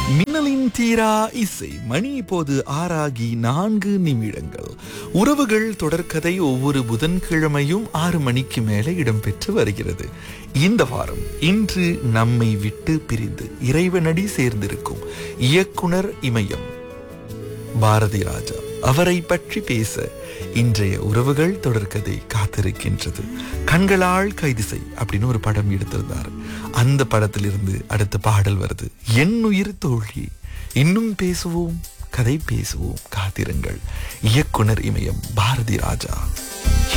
மின்னலின் தீரா இசை மணி இப்போது 6:04. உறவுகள் தொடர்கதை ஒவ்வொரு புதன்கிழமையும் 6 மணிக்கு மேலே இடம்பெற்று வருகிறது. இந்த வாரம் இன்று நம்மை விட்டு பிரிந்து இறைவனடி சேர்ந்திருக்கும் இயக்குனர் இமயம் பாரதி ராஜா அவரை பற்றி பேச இன்றைய உறவுகள் தொடர்கதை காத்திருக்கின்றது. கண்களால் கைது செய் அப்படின்னு ஒரு படம் எடுத்திருந்தார். அந்த படத்திலிருந்து அடுத்த பாடல் வருது. என் உயிர் தோழி, இன்னும் பேசுவோம், கதை பேசுவோம், காத்திருங்கள். இயக்குனர் இமயம் பாரதி ராஜா.